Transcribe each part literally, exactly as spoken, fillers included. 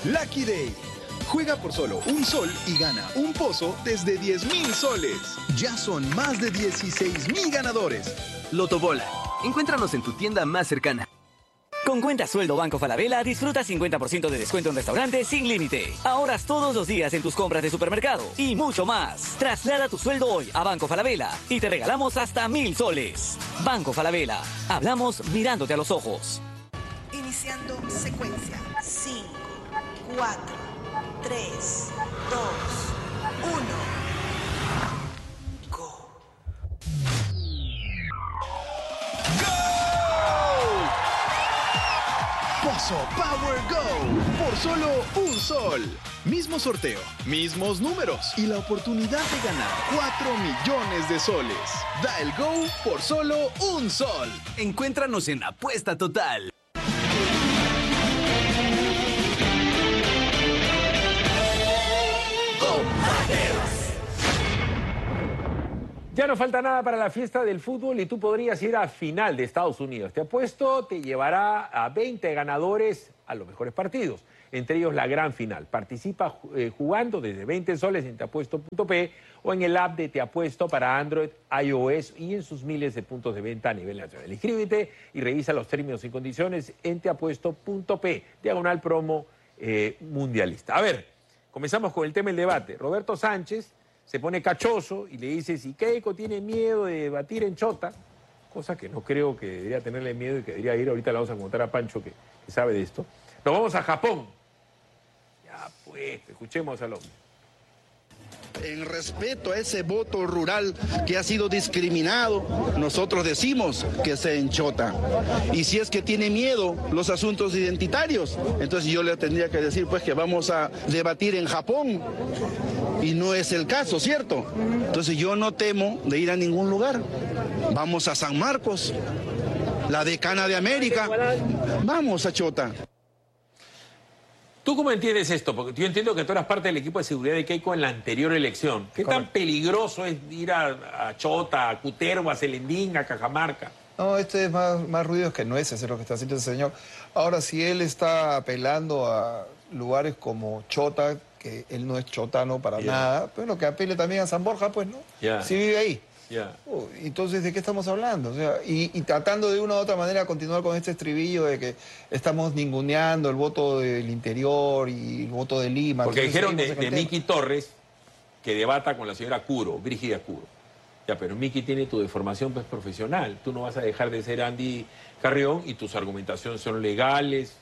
Lucky Day. Juega por solo un sol y gana un pozo desde diez mil soles. Ya son más de dieciséis mil ganadores. Lotobola. Encuéntranos en tu tienda más cercana. Con cuenta sueldo Banco Falabella, disfruta cincuenta por ciento de descuento en restaurantes sin límite. Ahorras todos los días en tus compras de supermercado y mucho más. Traslada tu sueldo hoy a Banco Falabella y te regalamos hasta mil soles. Banco Falabella. Hablamos mirándote a los ojos. Iniciando secuencia. cinco, cuatro, tres, dos, uno. Pozo Power Go, por solo un sol. Mismo sorteo, mismos números y la oportunidad de ganar cuatro millones de soles. Da el go por solo un sol. Encuéntranos en Apuesta Total. Ya no falta nada para la fiesta del fútbol y tú podrías ir a final de Estados Unidos. Te apuesto, te llevará a veinte ganadores a los mejores partidos, entre ellos la gran final. Participa eh, jugando desde veinte soles en teapuesto punto pe o en el app de Te Apuesto para Android, iOS y en sus miles de puntos de venta a nivel nacional. Inscríbete y revisa los términos y condiciones en teapuesto punto pe, diagonal promo eh, mundialista. A ver, comenzamos con el tema del debate. Roberto Sánchez se pone cachoso y le dice si Keiko tiene miedo de debatir en Chota, cosa que no creo que debería tenerle miedo y que debería ir. Ahorita le vamos a contar a Pancho que, que sabe de esto. Nos vamos a Japón. Ya pues, escuchemos al hombre. En respeto a ese voto rural que ha sido discriminado, nosotros decimos que sea en Chota. Y si es que tiene miedo los asuntos identitarios, entonces yo le tendría que decir pues que vamos a debatir en Japón. Y no es el caso, ¿cierto? Entonces yo no temo de ir a ningún lugar. Vamos a San Marcos, la decana de América. Vamos a Chota. ¿Tú cómo entiendes esto? Porque yo entiendo que tú eras parte del equipo de seguridad de Keiko en la anterior elección. ¿Qué tan peligroso es ir a, a Chota, a Cutervo, a Selendín, a Cajamarca? No, este es más, más ruidos que nueces, es lo que está haciendo ese señor. Ahora, si él está apelando a lugares como Chota, que él no es chotano para yeah. nada, pues lo que apele también a San Borja, pues, ¿no? Yeah. Si vive ahí. Yeah. Uh, entonces, ¿de qué estamos hablando? O sea, y, y tratando de una u otra manera continuar con este estribillo de que estamos ninguneando el voto del interior y el voto de Lima. Porque dijeron de, de Miki Torres que debata con la señora Curo, Brígida Curo. Ya, pero Miki tiene tu deformación pues, profesional. Tú no vas a dejar de ser Andy Carrión y tus argumentaciones son legales,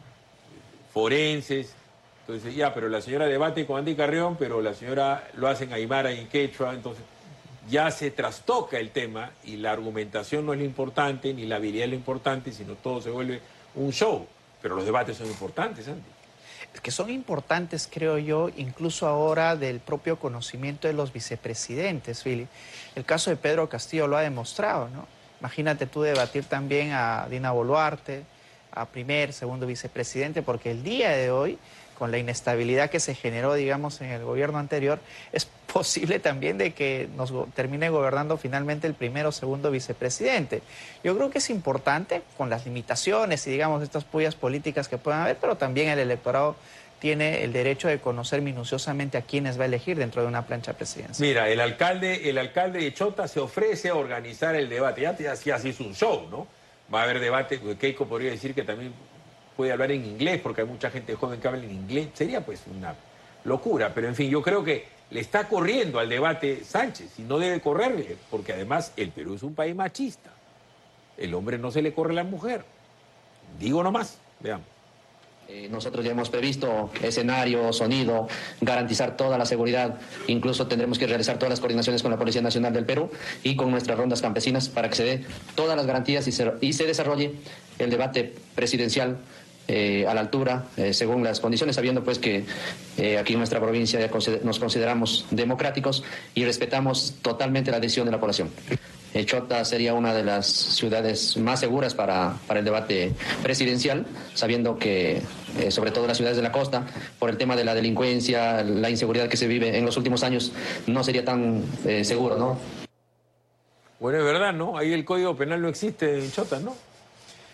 forenses. Entonces, ya, pero la señora debate con Andy Carrión, pero la señora lo hace en Aymara y en Quechua, entonces ya se trastoca el tema y la argumentación no es lo importante, ni la habilidad es lo importante, sino todo se vuelve un show. Pero los debates son importantes, Andy. Es que son importantes, creo yo, incluso ahora del propio conocimiento de los vicepresidentes, Philip. El caso de Pedro Castillo lo ha demostrado, ¿no? Imagínate tú debatir también a Dina Boluarte, a primer, segundo vicepresidente, porque el día de hoy, con la inestabilidad que se generó, digamos, en el gobierno anterior, es posible también de que nos go- termine gobernando finalmente el primero o segundo vicepresidente. Yo creo que es importante, con las limitaciones y, digamos, estas pullas políticas que puedan haber, pero también el electorado tiene el derecho de conocer minuciosamente a quiénes va a elegir dentro de una plancha presidencial. Mira, el alcalde, el alcalde de Chota se ofrece a organizar el debate. Ya, ya, ya se hizo un show, ¿no? Va a haber debate, Keiko podría decir que también puede hablar en inglés, porque hay mucha gente joven que habla en inglés. Sería pues una locura, pero en fin, yo creo que le está corriendo al debate Sánchez y no debe correrle, porque además el Perú es un país machista. El hombre no se le corre a la mujer. Digo nomás, veamos. Eh, nosotros ya hemos previsto escenario, sonido, garantizar toda la seguridad. Incluso tendremos que realizar todas las coordinaciones con la Policía Nacional del Perú y con nuestras rondas campesinas para que se dé todas las garantías y se, y se desarrolle el debate presidencial eh, a la altura, eh, según las condiciones, sabiendo pues que eh, aquí en nuestra provincia ya consider- nos consideramos democráticos y respetamos totalmente la decisión de la población. Chota sería una de las ciudades más seguras para, para el debate presidencial, sabiendo que, eh, sobre todo en las ciudades de la costa, por el tema de la delincuencia, la inseguridad que se vive en los últimos años, no sería tan eh, seguro, ¿no? Bueno, es verdad, ¿no? Ahí el Código Penal no existe en Chota, ¿no?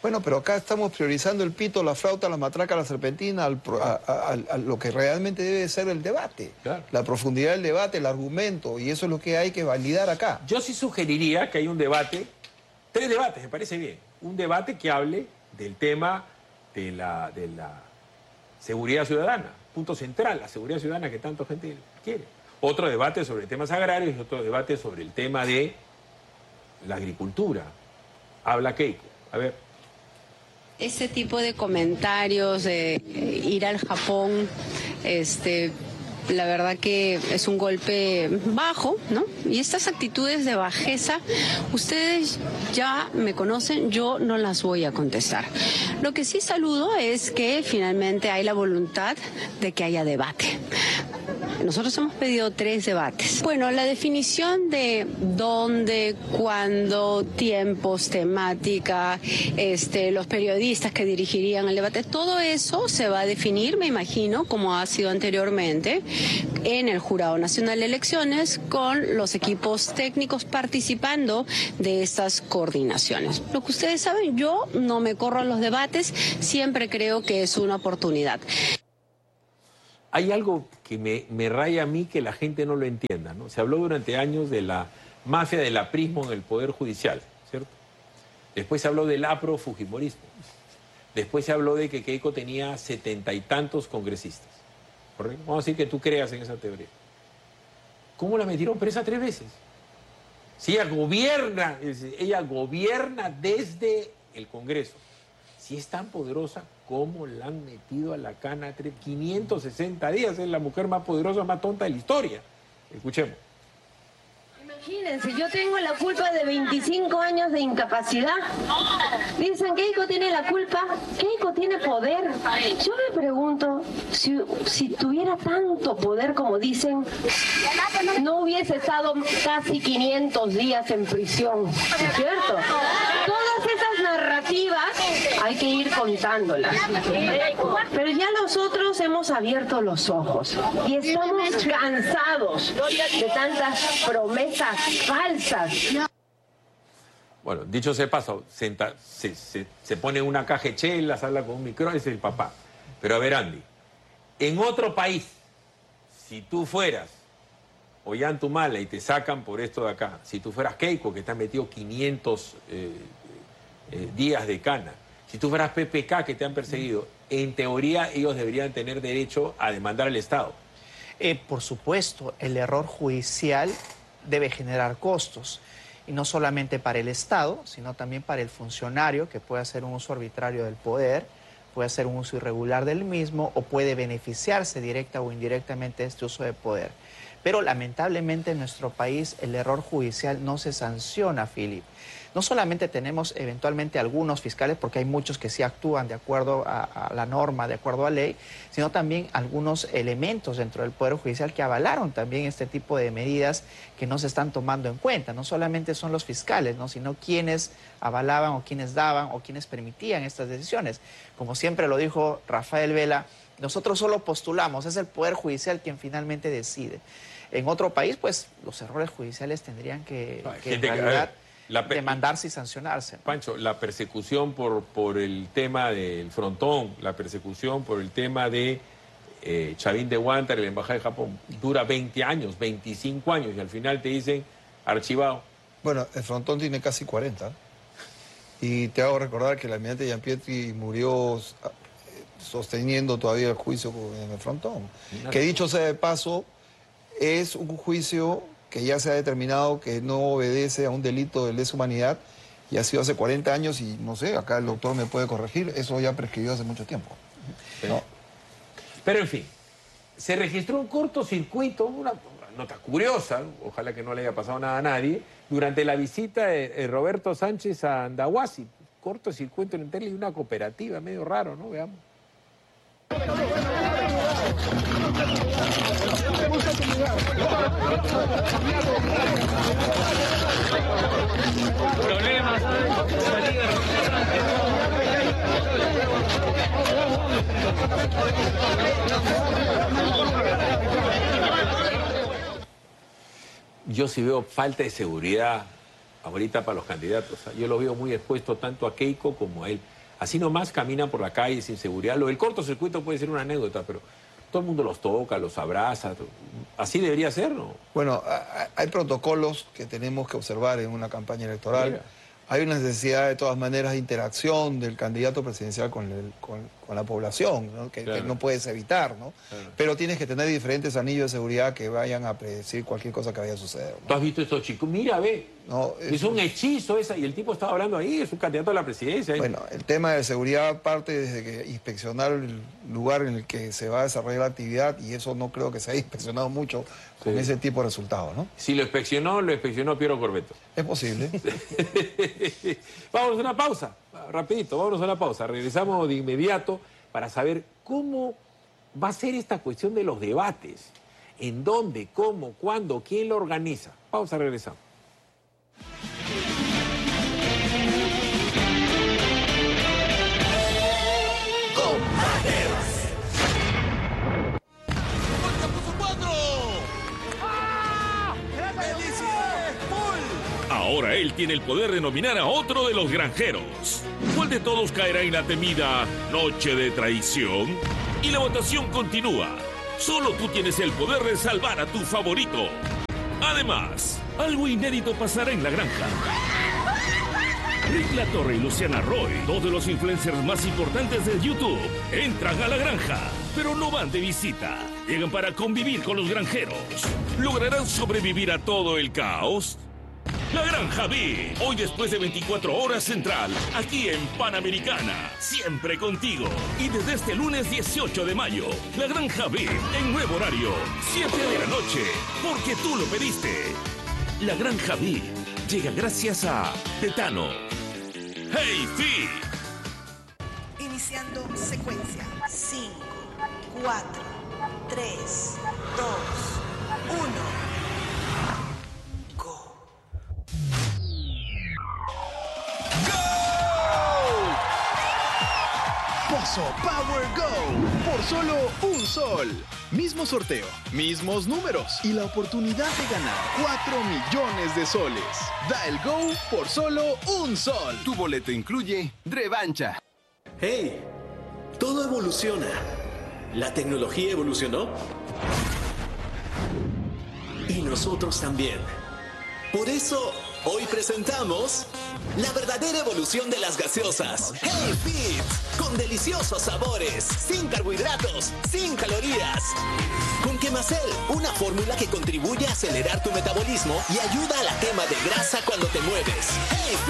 Bueno, pero acá estamos priorizando el pito, la flauta, la matraca, la serpentina, al, a, a, a lo que realmente debe ser el debate. Claro. La profundidad del debate, el argumento, y eso es lo que hay que validar acá. Yo sí sugeriría que hay un debate, tres debates, me parece bien. Un debate que hable del tema de la, de la seguridad ciudadana, punto central, la seguridad ciudadana que tanta gente quiere. Otro debate sobre temas agrarios y otro debate sobre el tema de la agricultura. Habla Keiko. A ver. Ese tipo de comentarios de ir al Japón, este, la verdad que es un golpe bajo, ¿no? Y estas actitudes de bajeza, ustedes ya me conocen, yo no las voy a contestar. Lo que sí saludo es que finalmente hay la voluntad de que haya debate. Nosotros hemos pedido tres debates. Bueno, la definición de dónde, cuándo, tiempos, temática, este, los periodistas que dirigirían el debate, todo eso se va a definir, me imagino, como ha sido anteriormente, en el Jurado Nacional de Elecciones, con los equipos técnicos participando de estas coordinaciones. Lo que ustedes saben, yo no me corro a los debates, siempre creo que es una oportunidad. Hay algo que me, me raya a mí que la gente no lo entienda, ¿no? Se habló durante años de la mafia del aprismo en el Poder Judicial, ¿cierto? Después se habló del apro-fujimorismo. Después se habló de que Keiko tenía setenta y tantos congresistas. ¿Correcto? Vamos a decir que tú creas en esa teoría. ¿Cómo la metieron presa tres veces? Si ella gobierna, ella gobierna desde el Congreso. Si es tan poderosa, ¿cómo la han metido a la cana quinientos sesenta días? Es la mujer más poderosa, más tonta de la historia. Escuchemos. Imagínense, yo tengo la culpa de veinticinco años de incapacidad. Dicen que Keiko tiene la culpa. Keiko tiene poder. Yo me pregunto, si, si tuviera tanto poder como dicen, no hubiese estado casi quinientos días en prisión, ¿cierto? Todas esas narrativas hay que ir contándolas. Pero ya nosotros hemos abierto los ojos y estamos cansados de tantas promesas falsas. Bueno, dicho sea paso, se, se, se, se pone una caja de chelas, habla con un micrófono, es el papá. Pero a ver, Andy, en otro país, si tú fueras Ollantumala y te sacan por esto de acá, si tú fueras Keiko, que te has metido quinientos eh, eh, días de cana, si tú fueras P P K, que te han perseguido, en teoría ellos deberían tener derecho a demandar al Estado. Eh, por supuesto, el error judicial debe generar costos, y no solamente para el Estado, sino también para el funcionario, que puede hacer un uso arbitrario del poder, puede hacer un uso irregular del mismo, o puede beneficiarse directa o indirectamente de este uso de poder. Pero lamentablemente en nuestro país el error judicial no se sanciona, Philip. No solamente tenemos eventualmente algunos fiscales, porque hay muchos que sí actúan de acuerdo a, a la norma, de acuerdo a ley, sino también algunos elementos dentro del Poder Judicial que avalaron también este tipo de medidas que no se están tomando en cuenta. No solamente son los fiscales, ¿no?, sino quienes avalaban o quienes daban o quienes permitían estas decisiones. Como siempre lo dijo Rafael Vela, nosotros solo postulamos, es el Poder Judicial quien finalmente decide. En otro país, pues, los errores judiciales tendrían que, que en realidad la demandarse y sancionarse, ¿no? Pancho, la persecución por, por el tema del frontón, la persecución por el tema de eh, Chavín de Huántar y la Embajada de Japón, dura veinte años, veinticinco años, y al final te dicen archivado. Bueno, el frontón tiene casi cuarenta. Y te hago recordar que el almirante Gianpietri murió sosteniendo todavía el juicio en el frontón. Que dicho sea de paso, es un juicio que ya se ha determinado que no obedece a un delito de lesa humanidad y ha sido hace cuarenta años y no sé, acá el doctor me puede corregir, eso ya prescribió hace mucho tiempo. ¿No? Pero en fin, se registró un cortocircuito, una nota curiosa, ojalá que no le haya pasado nada a nadie, durante la visita de Roberto Sánchez a Andahuasi. Cortocircuito en el tele y una cooperativa, medio raro, ¿no? Veamos. Problemas. Yo sí veo falta de seguridad ahorita para los candidatos. Yo lo veo muy expuesto tanto a Keiko como a él. Así nomás caminan por la calle sin seguridad. Lo del cortocircuito puede ser una anécdota, pero todo el mundo los toca, los abraza. Así debería ser, ¿no? Bueno, hay protocolos que tenemos que observar en una campaña electoral. Mira. Hay una necesidad, de todas maneras, de interacción del candidato presidencial con, el, con, con la población, ¿no? Que, claro. que no puedes evitar, ¿no? Claro. Pero tienes que tener diferentes anillos de seguridad que vayan a predecir cualquier cosa que vaya a suceder, ¿no? ¿Tú has visto estos chicos? Mira, ve. No, es, es un hechizo esa, y el tipo estaba hablando ahí, es un candidato a la presidencia. Bueno, el tema de seguridad parte desde que inspeccionar el lugar en el que se va a desarrollar la actividad, y eso no creo que se haya inspeccionado mucho con sí. ese tipo de resultados, ¿no? Si lo inspeccionó, lo inspeccionó Piero Corbeto. Es posible. Vamos a una pausa, rapidito, vámonos a una pausa. Regresamos de inmediato para saber cómo va a ser esta cuestión de los debates. ¿En dónde, cómo, cuándo, quién lo organiza? Pausa, regresamos. Ahora él tiene el poder de nominar a otro de los granjeros. ¿Cuál de todos caerá en la temida noche de traición? Y la votación continúa. Solo tú tienes el poder de salvar a tu favorito. Además, algo inédito pasará en la granja. Rick Latorre y Luciana Roy, dos de los influencers más importantes de YouTube, entran a la granja, pero no van de visita. Llegan para convivir con los granjeros. ¿Lograrán sobrevivir a todo el caos? La Granja V, hoy después de veinticuatro horas central, aquí en Panamericana, siempre contigo. Y desde este lunes dieciocho de mayo, La Granja V, en nuevo horario, siete de la noche, porque tú lo pediste. La Granja V llega gracias a Tetano. ¡Hey, Fit! Iniciando secuencia. cinco, cuatro, tres, dos, uno. Pozo Power Go, por solo un sol. Mismo sorteo, mismos números y la oportunidad de ganar cuatro millones de soles. Da el Go por solo un sol. Tu boleto incluye revancha. ¡Hey! Todo evoluciona. ¿La tecnología evolucionó? Y nosotros también. Por eso, hoy presentamos la verdadera evolución de las gaseosas. Hey Fit, con deliciosos sabores, sin carbohidratos, sin calorías. Con Quemacel, una fórmula que contribuye a acelerar tu metabolismo y ayuda a la quema de grasa cuando te mueves. Hey